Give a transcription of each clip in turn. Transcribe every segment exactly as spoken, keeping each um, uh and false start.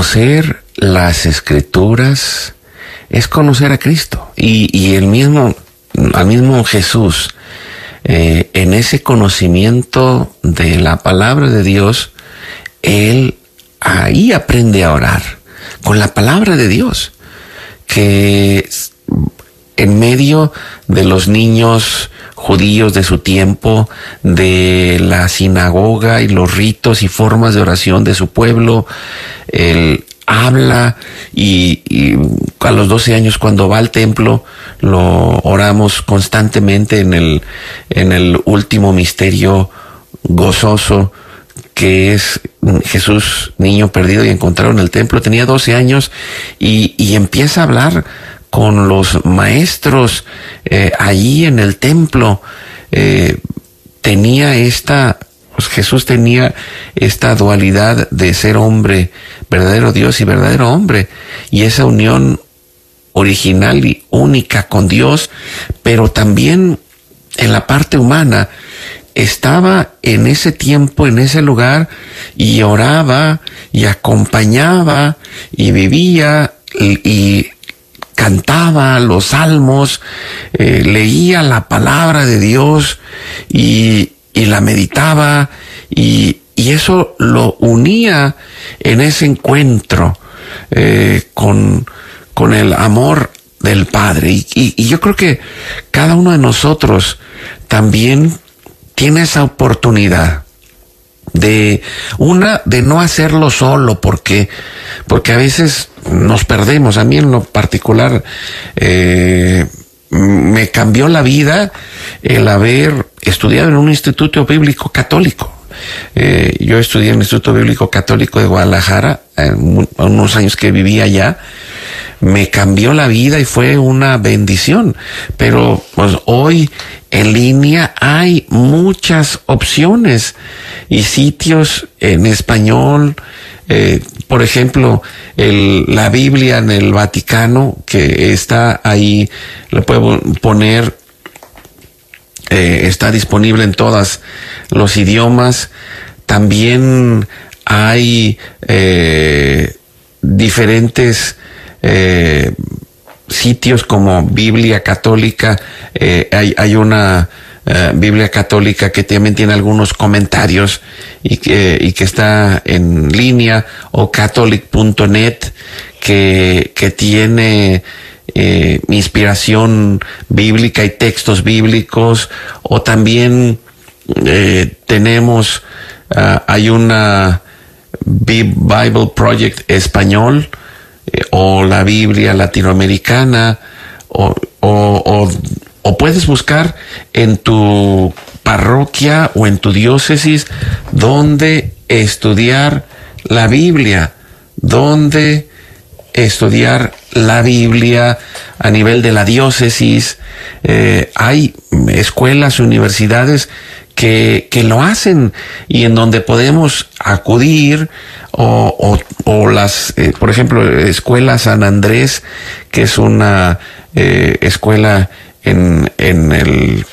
conocer las Escrituras es conocer a Cristo. Y, y el mismo, al mismo Jesús, eh, en ese conocimiento de la palabra de Dios, Él ahí aprende a orar, con la palabra de Dios, que en medio de los niños judíos de su tiempo, de la sinagoga y los ritos y formas de oración de su pueblo, él habla y, y a los doce años, cuando va al templo, lo oramos constantemente en el, en el último misterio gozoso, que es Jesús, niño perdido y encontrado en el templo. Tenía doce años y, y empieza a hablar con los maestros eh, allí en el templo. Eh, tenía esta, pues Jesús tenía esta dualidad de ser hombre, verdadero Dios y verdadero hombre, y esa unión original y única con Dios, pero también en la parte humana. Estaba en ese tiempo, en ese lugar, y oraba y acompañaba y vivía y, y cantaba los salmos, eh, leía la palabra de Dios y, y la meditaba, y, y eso lo unía en ese encuentro eh, con, con el amor del Padre. Y, y, y yo creo que cada uno de nosotros también tiene esa oportunidad de una, de no hacerlo solo, porque, porque a veces nos perdemos. A mí en lo particular, eh, me cambió la vida el haber estudiado en un instituto bíblico católico. Eh, yo estudié en el Instituto Bíblico Católico de Guadalajara, en unos años que viví allá. Me cambió la vida y fue una bendición. Pero pues hoy en línea hay muchas opciones y sitios en español. Eh, por ejemplo, el, la Biblia en el Vaticano, que está ahí, le puedo poner, eh, está disponible en todos los idiomas. También hay eh, diferentes eh, sitios como Biblia Católica. Eh, hay, hay una uh, Biblia Católica que también tiene algunos comentarios y que, y que está en línea, o catholic punto net, que, que tiene eh, inspiración bíblica y textos bíblicos. O también eh, tenemos, uh, hay una Bible Project español, eh, o la Biblia latinoamericana, o, o, o, o puedes buscar en tu parroquia o en tu diócesis dónde estudiar la Biblia, dónde estudiar la Biblia a nivel de la diócesis. Eh, hay escuelas, universidades que, que lo hacen y en donde podemos acudir, o, o, o las, eh, por ejemplo, Escuela San Andrés, que es una eh, escuela en, en el,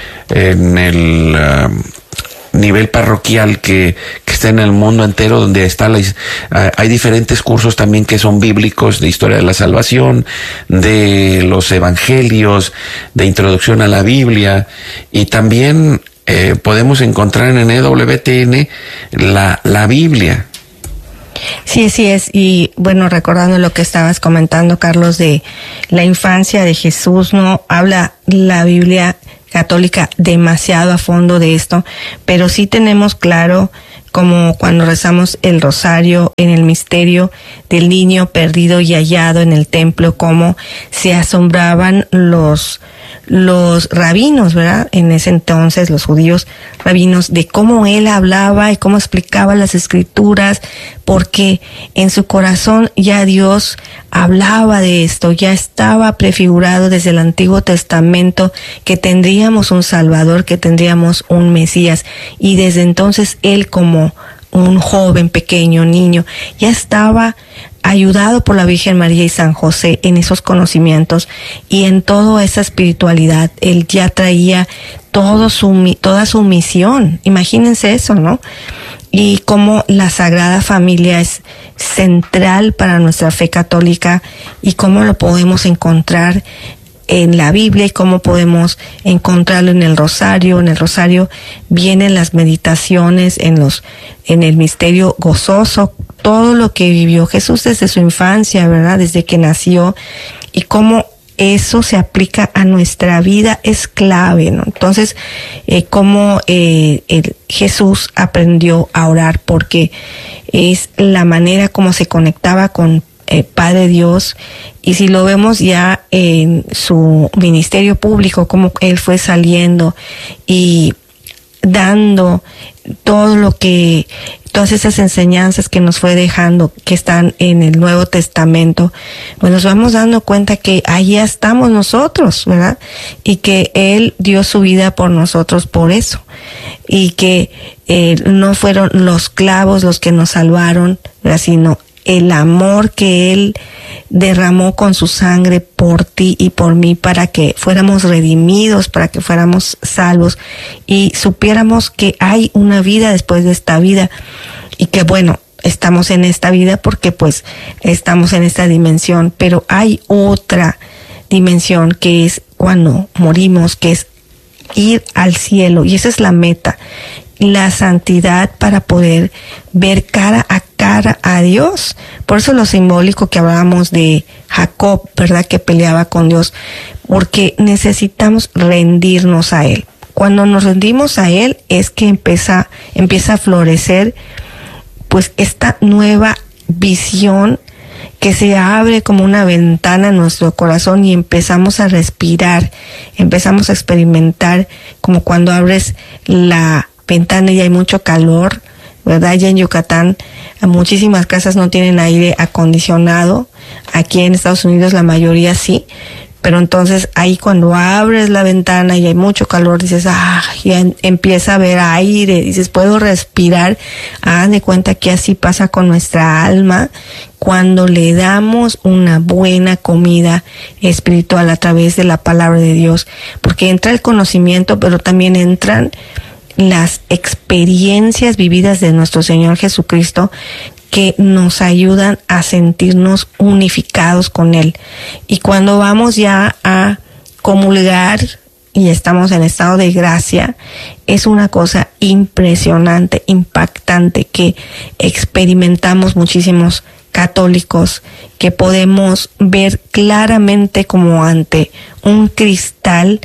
en el um, nivel parroquial que, que está en el mundo entero, donde está la, uh, hay diferentes cursos también que son bíblicos, de historia de la salvación, de los evangelios, de introducción a la Biblia. Y también eh, podemos encontrar en E W T N la, la Biblia. Sí, sí es. Y bueno, recordando lo que estabas comentando, Carlos, de la infancia de Jesús, ¿no? Habla la Biblia católica demasiado a fondo de esto, pero sí tenemos claro, como cuando rezamos el rosario en el misterio del niño perdido y hallado en el templo, cómo se asombraban los los rabinos, ¿verdad? En ese entonces, los judíos rabinos, de cómo él hablaba y cómo explicaba las escrituras, porque en su corazón ya Dios hablaba de esto, ya estaba prefigurado desde el Antiguo Testamento que tendríamos un Salvador, que tendríamos un Mesías, y desde entonces él, como un joven, pequeño, niño, ya estaba ayudado por la Virgen María y San José en esos conocimientos y en toda esa espiritualidad. Él ya traía todo su, toda su misión. Imagínense eso, ¿no? Y cómo la Sagrada Familia es central para nuestra fe católica y cómo lo podemos encontrar en la Biblia y cómo podemos encontrarlo en el rosario. En el rosario vienen las meditaciones, en los, en el misterio gozoso, todo lo que vivió Jesús desde su infancia, ¿verdad? Desde que nació, y cómo eso se aplica a nuestra vida es clave, ¿no? Entonces, eh, cómo eh, el Jesús aprendió a orar, porque es la manera como se conectaba con Eh, Padre Dios. Y si lo vemos ya en su ministerio público, como él fue saliendo y dando todo lo que, todas esas enseñanzas que nos fue dejando, que están en el Nuevo Testamento, pues nos vamos dando cuenta que allí estamos nosotros, ¿verdad? Y que él dio su vida por nosotros por eso. Y que eh, no fueron los clavos los que nos salvaron, ¿verdad? Sino el amor que él derramó con su sangre por ti y por mí, para que fuéramos redimidos, para que fuéramos salvos y supiéramos que hay una vida después de esta vida, y que bueno, estamos en esta vida porque pues estamos en esta dimensión, pero hay otra dimensión que es cuando morimos, que es ir al cielo, y esa es la meta, la santidad, para poder ver cara a cara a Dios. Por eso lo simbólico que hablábamos de Jacob, ¿verdad? Que peleaba con Dios, porque necesitamos rendirnos a Él. Cuando nos rendimos a Él es que empieza, empieza a florecer pues esta nueva visión que se abre como una ventana en nuestro corazón, y empezamos a respirar, empezamos a experimentar como cuando abres la ventana y hay mucho calor, ¿verdad? Ya en Yucatán muchísimas casas no tienen aire acondicionado, aquí en Estados Unidos la mayoría sí, pero entonces ahí cuando abres la ventana y hay mucho calor, dices, ah, ya empieza a haber aire, dices, puedo respirar. Hagan de cuenta que así pasa con nuestra alma cuando le damos una buena comida espiritual a través de la palabra de Dios, porque entra el conocimiento, pero también entran las experiencias vividas de nuestro Señor Jesucristo, que nos ayudan a sentirnos unificados con Él. Y cuando vamos ya a comulgar y estamos en estado de gracia, es una cosa impresionante, impactante, que experimentamos muchísimos católicos, que podemos ver claramente como ante un cristal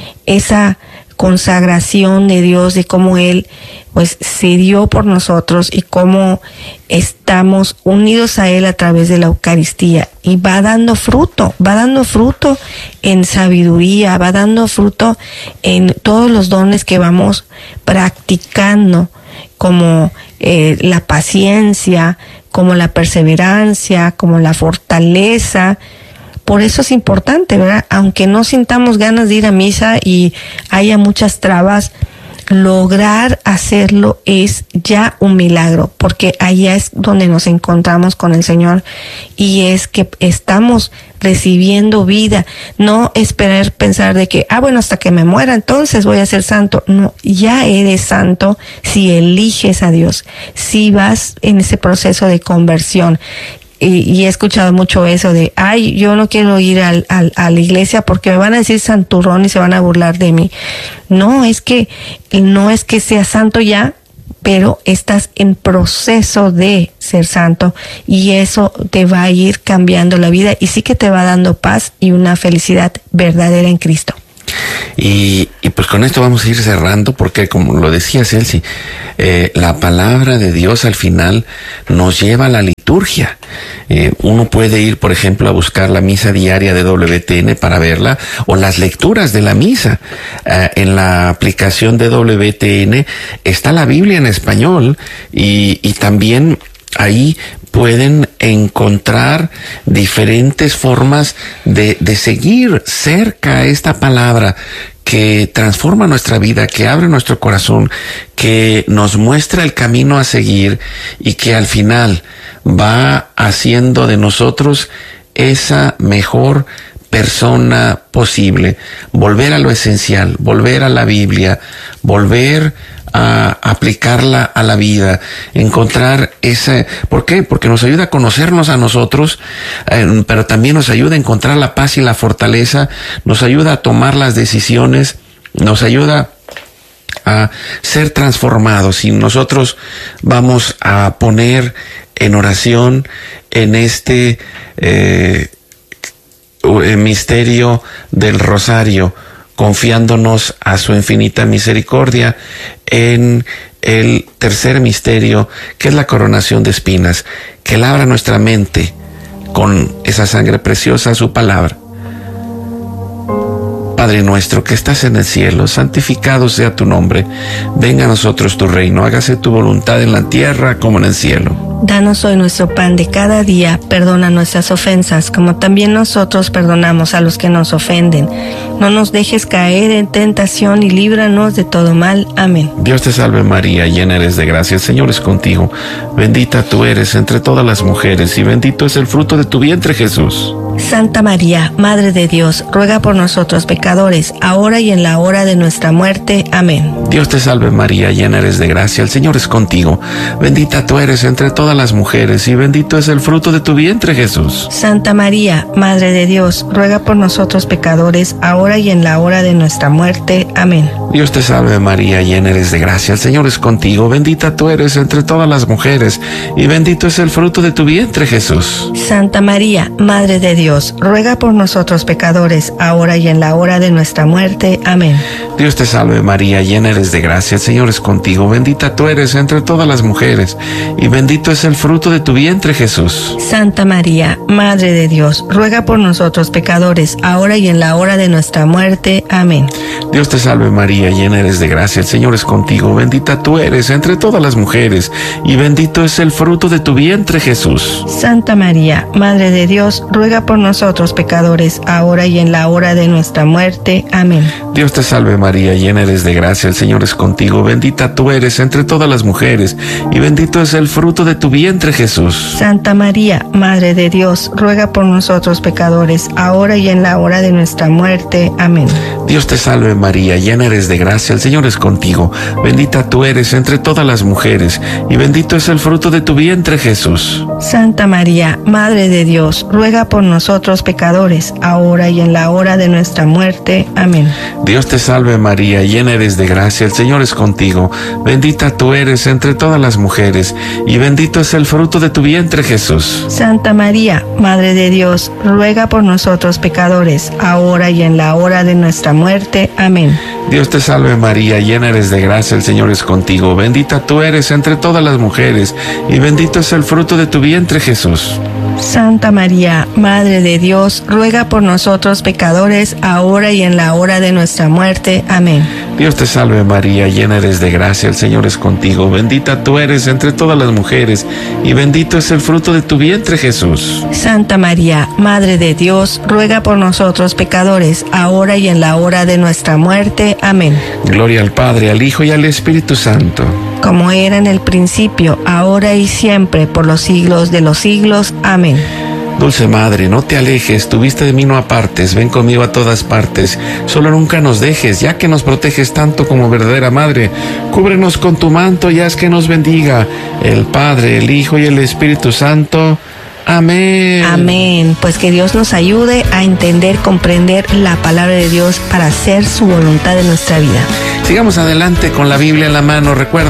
esa consagración de Dios, de cómo Él pues se dio por nosotros y cómo estamos unidos a Él a través de la Eucaristía, y va dando fruto, va dando fruto en sabiduría, va dando fruto en todos los dones que vamos practicando, como eh, la paciencia, como la perseverancia, como la fortaleza. Por eso es importante, ¿verdad? Aunque no sintamos ganas de ir a misa y haya muchas trabas, lograr hacerlo es ya un milagro, porque allá es donde nos encontramos con el Señor, y es que estamos recibiendo vida. No esperar pensar de que, ah, bueno, hasta que me muera entonces voy a ser santo. No, ya eres santo si eliges a Dios, si vas en ese proceso de conversión. Y, y he escuchado mucho eso de, ay, yo no quiero ir al, al, a la iglesia porque me van a decir santurrón y se van a burlar de mí. No, es que no es que seas santo ya, pero estás en proceso de ser santo, y eso te va a ir cambiando la vida, y sí que te va dando paz y una felicidad verdadera en Cristo. Y, y pues con esto vamos a ir cerrando, porque como lo decía Celsi, eh, la palabra de Dios al final nos lleva a la liturgia. Eh, uno puede ir, por ejemplo, a buscar la misa diaria de W T N para verla, o las lecturas de la misa. Eh, en la aplicación de W T N está la Biblia en español, y, y también ahí pueden encontrar diferentes formas de, de seguir cerca esta palabra que transforma nuestra vida, que abre nuestro corazón, que nos muestra el camino a seguir, y que al final va haciendo de nosotros esa mejor persona posible. Volver a lo esencial, volver a la Biblia, volver a aplicarla a la vida, encontrar ese... ¿Por qué? Porque nos ayuda a conocernos a nosotros, eh, pero también nos ayuda a encontrar la paz y la fortaleza, nos ayuda a tomar las decisiones, nos ayuda a ser transformados. Y nosotros vamos a poner en oración en este eh, misterio del rosario, confiándonos a su infinita misericordia, en el tercer misterio, que es la coronación de espinas, que labra nuestra mente con esa sangre preciosa, su palabra. Padre nuestro que estás en el cielo, santificado sea tu nombre. Venga a nosotros tu reino, hágase tu voluntad en la tierra como en el cielo. Danos hoy nuestro pan de cada día, perdona nuestras ofensas, como también nosotros perdonamos a los que nos ofenden. No nos dejes caer en tentación y líbranos de todo mal. Amén. Dios te salve María, llena eres de gracia, el Señor es contigo. Bendita tú eres entre todas las mujeres, y bendito es el fruto de tu vientre, Jesús. Santa María, Madre de Dios, ruega por nosotros pecadores, ahora y en la hora de nuestra muerte. Amén. Dios te salve María, llena eres de gracia, el Señor es contigo. Bendita tú eres entre todas las mujeres, y bendito es el fruto de tu vientre, Jesús. Santa María, Madre de Dios, ruega por nosotros pecadores, ahora y en la hora de nuestra muerte. Amén. Dios te salve María, llena eres de gracia, el Señor es contigo. Bendita tú eres entre todas las mujeres, y bendito es el fruto de tu vientre, Jesús. Santa María, Madre de Dios, ruega por nosotros pecadores, ahora y en la hora de nuestra muerte. Amén. Dios te salve María, llena eres de gracia, el Señor es contigo. Bendita tú eres entre todas las mujeres, y bendito es el fruto de tu vientre, Jesús. Santa María, Madre de Dios, ruega por nosotros pecadores, ahora y en la hora de nuestra muerte. Amén. Dios te salve María, llena eres de gracia, el Señor es contigo. Bendita tú eres entre todas las mujeres, y bendito es el fruto de tu vientre, Jesús. Santa María, Madre de Dios, ruega por nosotros pecadores, ahora y en la hora de nuestra muerte. Amén. Dios te salve María, llena eres de gracia, el Señor es contigo. Bendita tú eres entre todas las mujeres, y bendito es el fruto de tu vientre, Jesús. Santa María, Madre de Dios, ruega por nosotros pecadores, ahora y en la hora de nuestra muerte. Amén. Dios te salve María, llena eres de gracia, el Señor es contigo. Bendita tú eres entre todas las mujeres, y bendito es el fruto de tu vientre, Jesús. Santa María, Madre de Dios, ruega por nosotros pecadores, ahora y en la hora de nuestra muerte. Amén. Dios te salve María, llena eres de gracia, el Señor es contigo. Bendita tú eres entre todas las mujeres, y bendito es el fruto de tu vientre, Jesús. Santa María, Madre de Dios, ruega por nosotros pecadores, ahora y en la hora de nuestra muerte. Amén. Dios te salve María, llena eres de gracia, el Señor es contigo. Bendita tú eres entre todas las mujeres, y bendito es el fruto de tu vientre, Jesús. Santa María, Madre de Dios, ruega por nosotros pecadores, ahora y en la hora de nuestra muerte. Amén. Dios te salve María, llena eres de gracia, el Señor es contigo. Bendita tú eres entre todas las mujeres, y bendito es el fruto de tu vientre, Jesús. Santa María, Madre de Dios, ruega por nosotros pecadores, ahora y en la hora de nuestra muerte. Amén. Gloria al Padre, al Hijo y al Espíritu Santo. Como era en el principio, ahora y siempre, por los siglos de los siglos. Amén. Dulce Madre, no te alejes, tu vista de mí no apartes, ven conmigo a todas partes, solo nunca nos dejes, ya que nos proteges tanto como verdadera Madre. Cúbrenos con tu manto y haz que nos bendiga el Padre, el Hijo y el Espíritu Santo. Amén. Amén. Pues que Dios nos ayude a entender, comprender la palabra de Dios para hacer su voluntad en nuestra vida. Sigamos adelante con la Biblia en la mano. Recuerda